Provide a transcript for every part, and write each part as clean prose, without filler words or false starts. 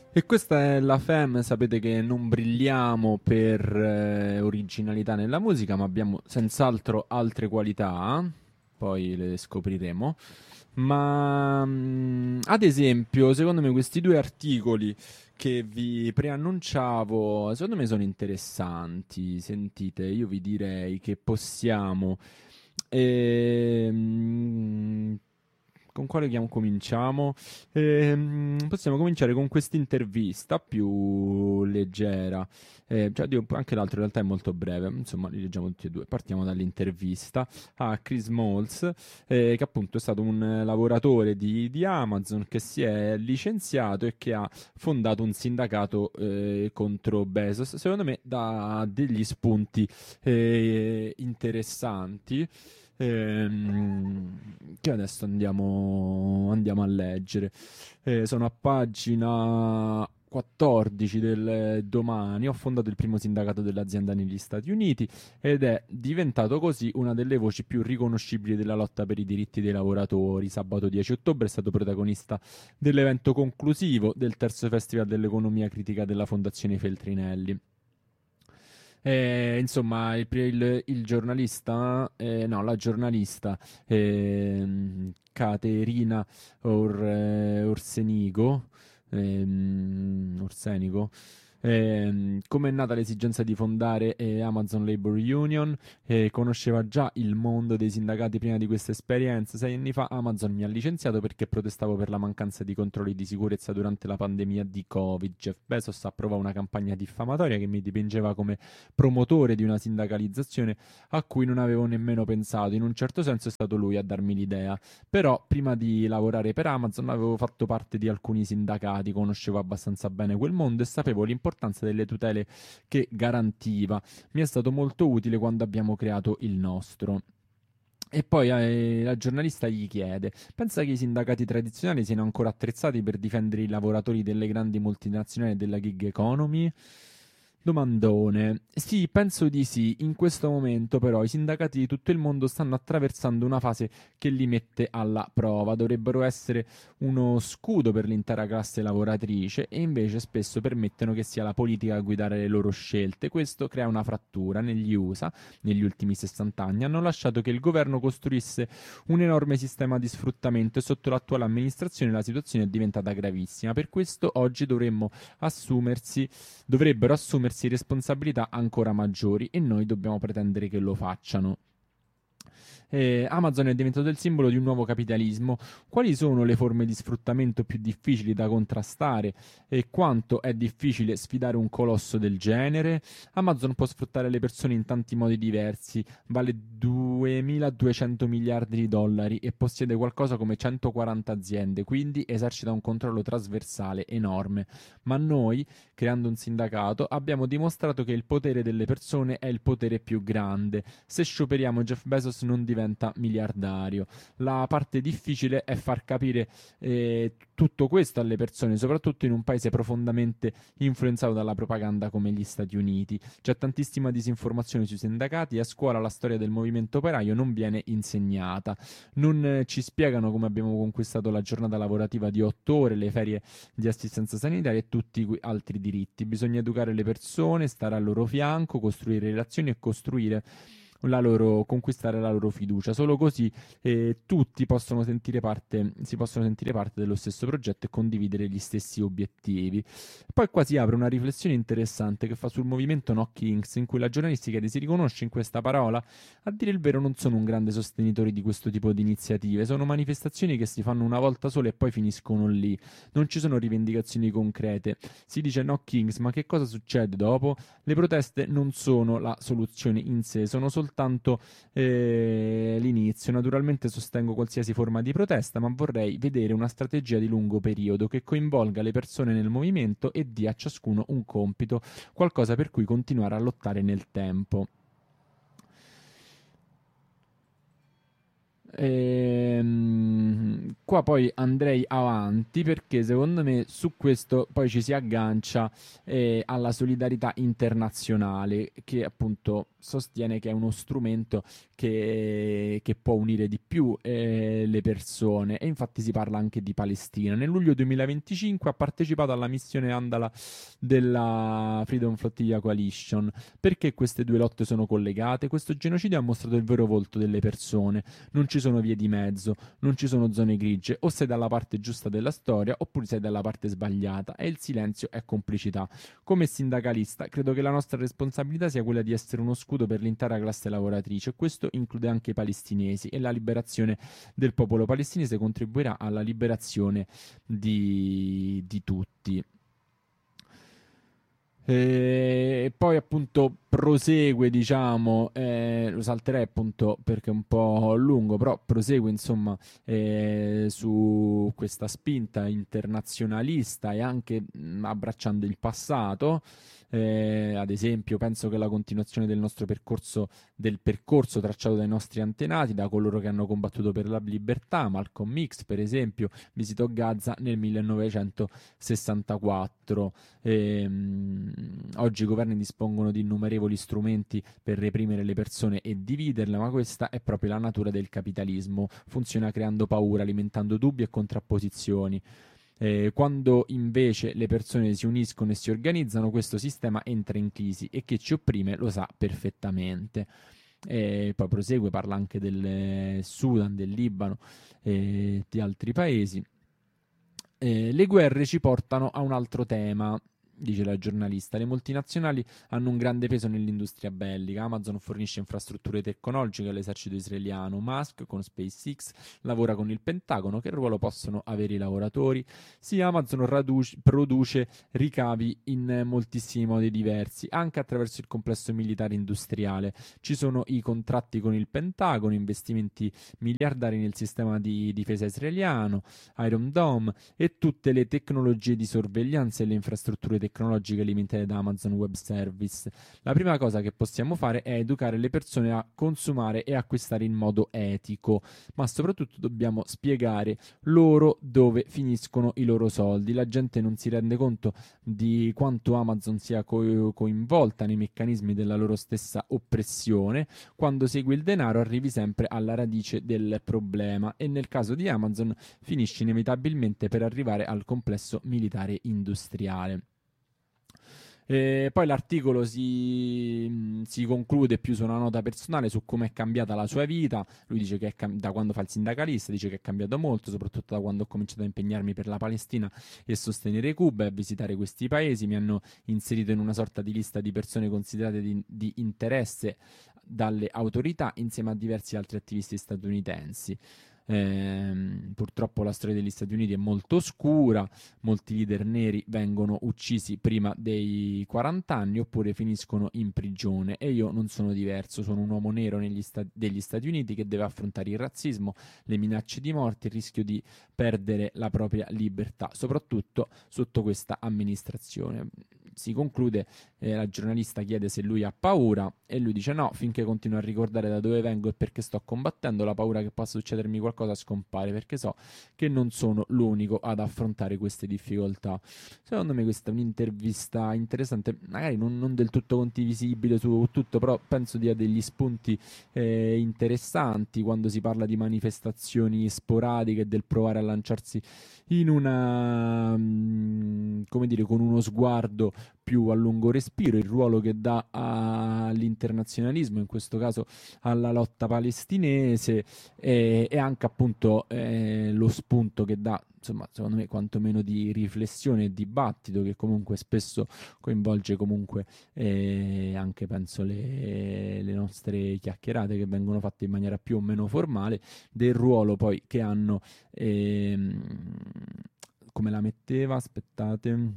E questa è la FEM, sapete che non brilliamo per originalità nella musica, ma abbiamo senz'altro altre qualità, poi le scopriremo. Ma ad esempio, secondo me questi due articoli che vi preannunciavo, secondo me sono interessanti. Sentite, io vi direi che possiamo Ehm, con quale cominciamo? Possiamo cominciare con questa intervista più leggera. Cioè, anche l'altro in realtà è molto breve, insomma, li leggiamo tutti e due. Partiamo dall'intervista a Chris Malls, che appunto è stato un lavoratore di Amazon che si è licenziato e che ha fondato un sindacato contro Bezos. Secondo me dà degli spunti interessanti che adesso andiamo a leggere. Sono a pagina 14 del Domani. Ho fondato il primo sindacato dell'azienda negli Stati Uniti ed è diventato così una delle voci più riconoscibili della lotta per i diritti dei lavoratori. Sabato 10 ottobre è stato protagonista dell'evento conclusivo del terzo Festival dell'Economia Critica della Fondazione Feltrinelli. Insomma, il giornalista, no, la giornalista Caterina Orsenigo, Orsenico, come è nata l'esigenza di fondare Amazon Labor Union? Conosceva già il mondo dei sindacati prima di questa esperienza. 6 anni fa Amazon mi ha licenziato perché protestavo per la mancanza di controlli di sicurezza durante la pandemia di Covid. Jeff Bezos approvò una campagna diffamatoria che mi dipingeva come promotore di una sindacalizzazione a cui non avevo nemmeno pensato. In un certo senso è stato lui a darmi l'idea. Però prima di lavorare per Amazon avevo fatto parte di alcuni sindacati, conoscevo abbastanza bene quel mondo e sapevo l'importanza delle tutele che garantiva. Mi è stato molto utile quando abbiamo creato il nostro. E poi la giornalista gli chiede: pensa che i sindacati tradizionali siano ancora attrezzati per difendere i lavoratori delle grandi multinazionali e della gig economy? Domandone. Sì, penso di sì. In questo momento, però, i sindacati di tutto il mondo stanno attraversando una fase che li mette alla prova. Dovrebbero essere uno scudo per l'intera classe lavoratrice e invece spesso permettono che sia la politica a guidare le loro scelte. Questo crea una frattura. Negli USA, negli ultimi 60 anni, hanno lasciato che il governo costruisse un enorme sistema di sfruttamento e sotto l'attuale amministrazione la situazione è diventata gravissima. Per questo oggi assumersi dovrebbero assumersi responsabilità ancora maggiori e noi dobbiamo pretendere che lo facciano. Amazon è diventato il simbolo di un nuovo capitalismo. Quali sono le forme di sfruttamento più difficili da contrastare e quanto è difficile sfidare un colosso del genere? Amazon può sfruttare le persone in tanti modi diversi, vale 2.200 miliardi di dollari e possiede qualcosa come 140 aziende, quindi esercita un controllo trasversale enorme. Ma noi, creando un sindacato, abbiamo dimostrato che il potere delle persone è il potere più grande. Se scioperiamo, Jeff Bezos non diventa miliardario. La parte difficile è far capire tutto questo alle persone, soprattutto in un paese profondamente influenzato dalla propaganda come gli Stati Uniti. C'è tantissima disinformazione sui sindacati e a scuola la storia del movimento operaio non viene insegnata. Non ci spiegano come abbiamo conquistato la giornata lavorativa di 8 ore, le ferie di assistenza sanitaria e tutti altri diritti. Bisogna educare le persone, stare al loro fianco, costruire relazioni e conquistare la loro fiducia. Solo così tutti si possono sentire parte dello stesso progetto e condividere gli stessi obiettivi. Poi qua si apre una riflessione interessante che fa sul movimento No Kings, in cui la giornalistica si riconosce in questa parola. A dire il vero non sono un grande sostenitore di questo tipo di iniziative, sono manifestazioni che si fanno una volta sola e poi finiscono lì. Non ci sono rivendicazioni concrete. Si dice No Kings, ma che cosa succede dopo? Le proteste non sono la soluzione in sé, sono soltanto l'inizio. Naturalmente sostengo qualsiasi forma di protesta, ma vorrei vedere una strategia di lungo periodo che coinvolga le persone nel movimento e dia a ciascuno un compito, qualcosa per cui continuare a lottare nel tempo. Qua poi andrei avanti perché secondo me su questo poi ci si aggancia alla solidarietà internazionale che appunto sostiene che è uno strumento che può unire di più le persone, e infatti si parla anche di Palestina. Nel luglio 2025 ha partecipato alla missione Andala della Freedom Flotilla Coalition. Perché queste due lotte sono collegate? Questo genocidio ha mostrato il vero volto delle persone, non ci sono vie di mezzo, non ci sono zone grigie, o sei dalla parte giusta della storia oppure sei dalla parte sbagliata, e il silenzio è complicità. Come sindacalista credo che la nostra responsabilità sia quella di essere uno scudo per l'intera classe lavoratrice. Questo include anche i palestinesi, e la liberazione del popolo palestinese contribuirà alla liberazione di tutti. E poi appunto prosegue, diciamo, lo salterei appunto perché è un po' lungo, però prosegue insomma su questa spinta internazionalista e anche abbracciando il passato. Ad esempio, penso che la continuazione del percorso tracciato dai nostri antenati, da coloro che hanno combattuto per la libertà. Malcolm X, per esempio, visitò Gaza nel 1964. Oggi i governi dispongono di innumerevoli strumenti per reprimere le persone e dividerle, ma questa è proprio la natura del capitalismo. Funziona creando paura, alimentando dubbi e contrapposizioni. Quando invece le persone si uniscono e si organizzano, questo sistema entra in crisi, e chi ci opprime lo sa perfettamente. Poi prosegue, parla anche del Sudan, del Libano e di altri paesi. Le guerre ci portano a un altro tema, dice la giornalista. Le multinazionali hanno un grande peso nell'industria bellica. Amazon fornisce infrastrutture tecnologiche all'esercito israeliano. Musk con SpaceX lavora con il Pentagono. Che ruolo possono avere i lavoratori? Sì, Amazon produce ricavi in moltissimi modi diversi, anche attraverso il complesso militare industriale. Ci sono i contratti con il Pentagono, investimenti miliardari nel sistema di difesa israeliano, Iron Dome, e tutte le tecnologie di sorveglianza e le infrastrutture tecnologiche limitate da Amazon Web Service. La prima cosa che possiamo fare è educare le persone a consumare e acquistare in modo etico, ma soprattutto dobbiamo spiegare loro dove finiscono i loro soldi. La gente non si rende conto di quanto Amazon sia coinvolta nei meccanismi della loro stessa oppressione. Quando segui il denaro arrivi sempre alla radice del problema, e nel caso di Amazon finisci inevitabilmente per arrivare al complesso militare industriale. Poi l'articolo si conclude più su una nota personale su come è cambiata la sua vita. Lui dice che da quando fa il sindacalista, dice che è cambiato molto, soprattutto da quando ho cominciato a impegnarmi per la Palestina e sostenere Cuba e a visitare questi paesi. Mi hanno inserito in una sorta di lista di persone considerate di interesse dalle autorità, insieme a diversi altri attivisti statunitensi. Purtroppo la storia degli Stati Uniti è molto oscura. Molti leader neri vengono uccisi prima dei 40 anni oppure finiscono in prigione, e io non sono diverso. Sono un uomo nero degli Stati Uniti che deve affrontare il razzismo, le minacce di morte, il rischio di perdere la propria libertà, soprattutto sotto questa amministrazione. Si conclude, la giornalista chiede se lui ha paura, e lui dice no, finché continuo a ricordare da dove vengo e perché sto combattendo, la paura che possa succedermi qualcosa scompare, perché so che non sono l'unico ad affrontare queste difficoltà. Secondo me questa è un'intervista interessante, magari non del tutto condivisibile su tutto, però penso dia degli spunti interessanti quando si parla di manifestazioni sporadiche e del provare a lanciarsi in una, come dire, con uno sguardo più a lungo respiro, il ruolo che dà all'internazionalismo, in questo caso alla lotta palestinese, e anche appunto lo spunto che dà, insomma, secondo me quantomeno di riflessione e dibattito, che comunque spesso coinvolge comunque anche penso le nostre chiacchierate che vengono fatte in maniera più o meno formale, del ruolo poi che hanno, come la metteva, aspettate,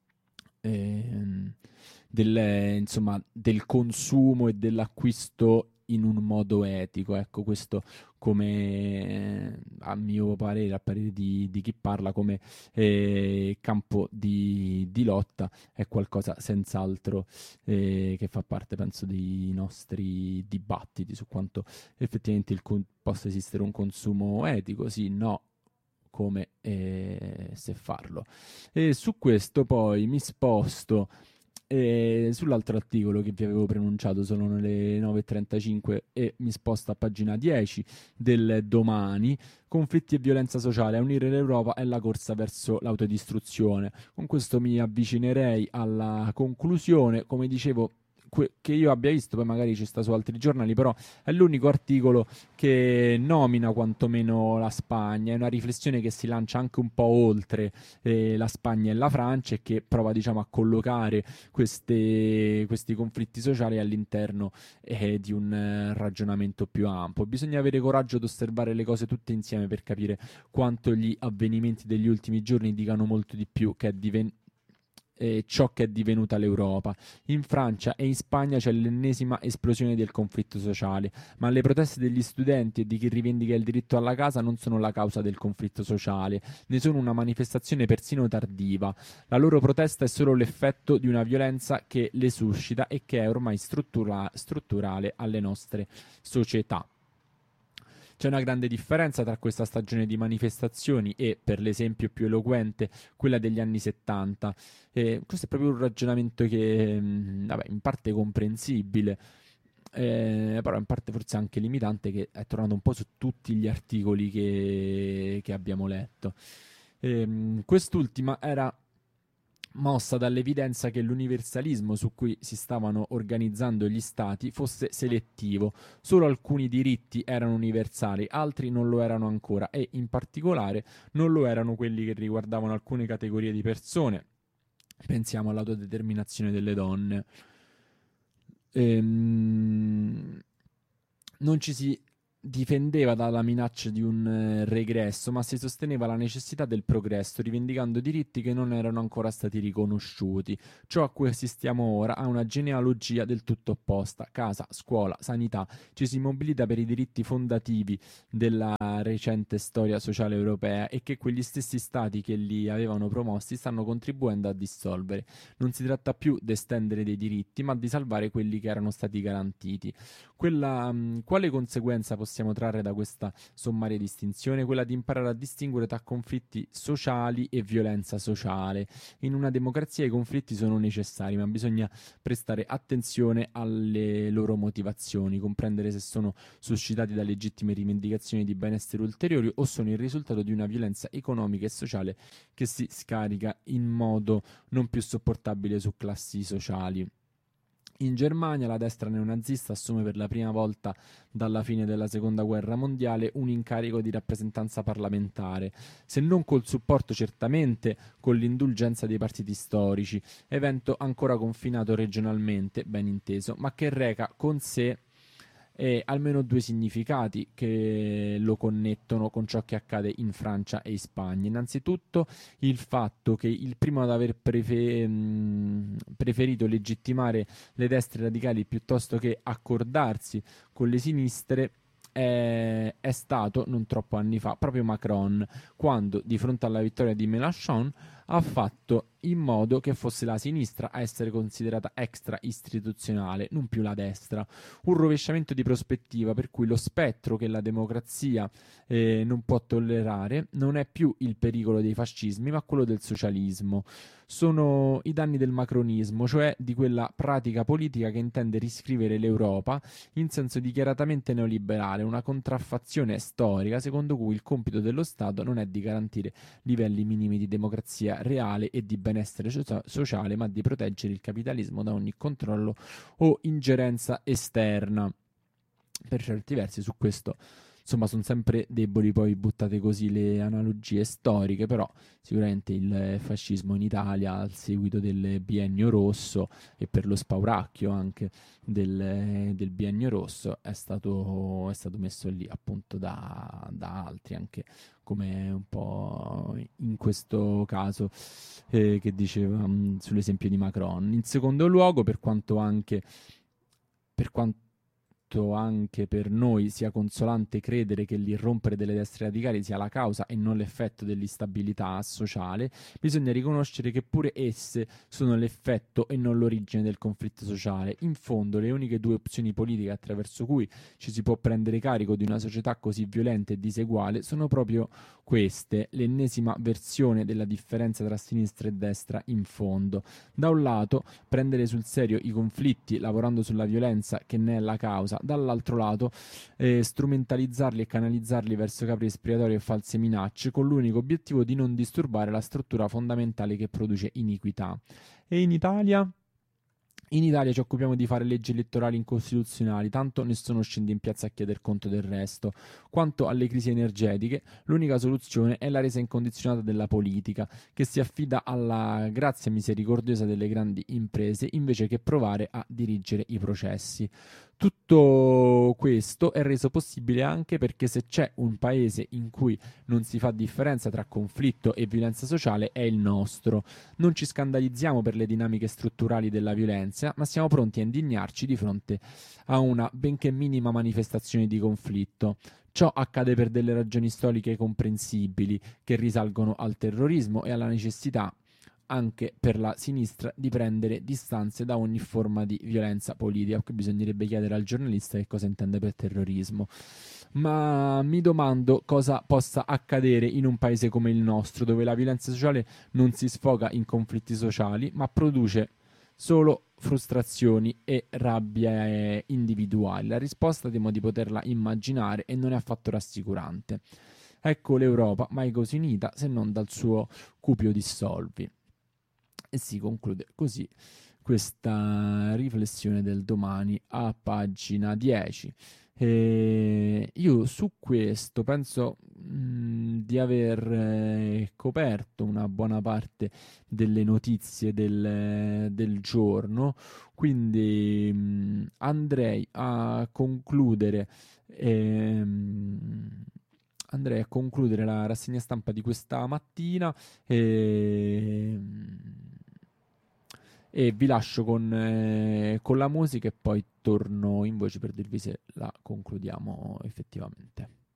insomma, del consumo e dell'acquisto in un modo etico. Ecco, questo come a mio parere, a parere di chi parla, come campo di lotta, è qualcosa senz'altro che fa parte, penso, dei nostri dibattiti su quanto effettivamente possa esistere un consumo etico, sì, no, come se farlo. E su questo poi mi sposto E sull'altro articolo che vi avevo preannunciato, sono le 9:35 e mi sposto a pagina 10 del Domani. Conflitti e violenza sociale, a unire l'Europa è la corsa verso l'autodistruzione. Con questo mi avvicinerei alla conclusione. Come dicevo, che io abbia visto, poi magari ci sta su altri giornali, però è l'unico articolo che nomina quantomeno la Spagna. È una riflessione che si lancia anche un po' oltre la Spagna e la Francia, e che prova, diciamo, a collocare questi conflitti sociali all'interno di un ragionamento più ampio. Bisogna avere coraggio di osservare le cose tutte insieme per capire quanto gli avvenimenti degli ultimi giorni dicano molto di più che ciò che è divenuta l'Europa. In Francia e in Spagna c'è l'ennesima esplosione del conflitto sociale, ma le proteste degli studenti e di chi rivendica il diritto alla casa non sono la causa del conflitto sociale, ne sono una manifestazione persino tardiva. La loro protesta è solo l'effetto di una violenza che le suscita e che è ormai strutturale alle nostre società. C'è una grande differenza tra questa stagione di manifestazioni e, per l'esempio più eloquente, quella degli anni 70. Questo è proprio un ragionamento che, vabbè, in parte è comprensibile, però in parte forse anche limitante, che è tornato un po' su tutti gli articoli che abbiamo letto. Quest'ultima era mossa dall'evidenza che l'universalismo su cui si stavano organizzando gli stati fosse selettivo. Solo alcuni diritti erano universali, altri non lo erano ancora, e in particolare non lo erano quelli che riguardavano alcune categorie di persone. Pensiamo all'autodeterminazione delle donne. Non ci si difendeva dalla minaccia di un regresso, ma si sosteneva la necessità del progresso, rivendicando diritti che non erano ancora stati riconosciuti. Ciò a cui assistiamo ora ha una genealogia del tutto opposta: casa, scuola, sanità. Ci si mobilita per i diritti fondativi della recente storia sociale europea, e che quegli stessi stati che li avevano promossi stanno contribuendo a dissolvere. Non si tratta più di estendere dei diritti, ma di salvare quelli che erano stati garantiti. Quale conseguenza possiamo trarre da questa sommaria distinzione? Quella di imparare a distinguere tra conflitti sociali e violenza sociale. In una democrazia i conflitti sono necessari, ma bisogna prestare attenzione alle loro motivazioni, comprendere se sono suscitati da legittime rivendicazioni di benessere ulteriori o sono il risultato di una violenza economica e sociale che si scarica in modo non più sopportabile su classi sociali. In Germania la destra neonazista assume per la prima volta dalla fine della Seconda Guerra Mondiale un incarico di rappresentanza parlamentare, se non col supporto, certamente con l'indulgenza dei partiti storici, evento ancora confinato regionalmente, ben inteso, ma che reca con sé almeno due significati che lo connettono con ciò che accade in Francia e in Spagna. Innanzitutto il fatto che il primo ad aver preferito legittimare le destre radicali piuttosto che accordarsi con le sinistre è stato, non troppo anni fa, proprio Macron, quando di fronte alla vittoria di Mélenchon ha fatto in modo che fosse la sinistra a essere considerata extra istituzionale, non più la destra. Un rovesciamento di prospettiva per cui lo spettro che la democrazia non può tollerare non è più il pericolo dei fascismi, ma quello del socialismo. Sono i danni del macronismo, cioè di quella pratica politica che intende riscrivere l'Europa in senso dichiaratamente neoliberale, una contraffazione storica secondo cui il compito dello Stato non è di garantire livelli minimi di democrazia reale e di benessere sociale, ma di proteggere il capitalismo da ogni controllo o ingerenza esterna. Per certi versi su questo, insomma, sono sempre deboli poi buttate così le analogie storiche, però sicuramente il fascismo in Italia al seguito del biennio rosso e per lo spauracchio anche del biennio rosso è stato messo lì appunto da altri, anche come un po' in questo caso che diceva sull'esempio di Macron. In secondo luogo, per quanto anche per noi sia consolante credere che l'irrompere delle destre radicali sia la causa e non l'effetto dell'instabilità sociale, bisogna riconoscere che pure esse sono l'effetto e non l'origine del conflitto sociale. In fondo, le uniche due opzioni politiche attraverso cui ci si può prendere carico di una società così violenta e diseguale sono proprio queste, l'ennesima versione della differenza tra sinistra e destra in fondo. Da un lato, prendere sul serio i conflitti lavorando sulla violenza che ne è la causa, dall'altro lato, strumentalizzarli e canalizzarli verso capri espiatori e false minacce con l'unico obiettivo di non disturbare la struttura fondamentale che produce iniquità. E in Italia? In Italia ci occupiamo di fare leggi elettorali incostituzionali, tanto nessuno scende in piazza a chieder conto del resto. Quanto alle crisi energetiche, l'unica soluzione è la resa incondizionata della politica, che si affida alla grazia misericordiosa delle grandi imprese invece che provare a dirigere i processi. Tutto questo è reso possibile anche perché se c'è un paese in cui non si fa differenza tra conflitto e violenza sociale è il nostro. Non ci scandalizziamo per le dinamiche strutturali della violenza, ma siamo pronti a indignarci di fronte a una benché minima manifestazione di conflitto. Ciò accade per delle ragioni storiche comprensibili, che risalgono al terrorismo e alla necessità anche per la sinistra di prendere distanze da ogni forma di violenza politica. Qui bisognerebbe chiedere al giornalista che cosa intende per terrorismo. Ma mi domando cosa possa accadere in un paese come il nostro, dove la violenza sociale non si sfoga in conflitti sociali, ma produce solo frustrazioni e rabbie individuali. La risposta temo di poterla immaginare e non è affatto rassicurante. Ecco l'Europa mai così unita se non dal suo cupio dissolvi. E si conclude così questa riflessione del Domani a pagina 10. E io su questo penso di aver coperto una buona parte delle notizie del giorno, quindi andrei a concludere. Andrei a concludere la rassegna stampa di questa mattina e vi lascio con la musica e poi torno in voce per dirvi se la concludiamo effettivamente.